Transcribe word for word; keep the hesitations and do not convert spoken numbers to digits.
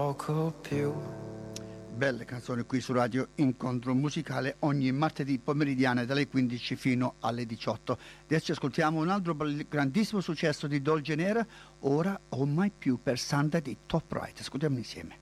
poco più. Belle canzoni qui su Radio Incontro Musicale ogni martedì pomeridiane dalle quindici fino alle diciotto. Adesso ascoltiamo un altro grandissimo successo di Dolce Nera, Ora o mai più per Sandra di Top Right. Ascoltiamo insieme.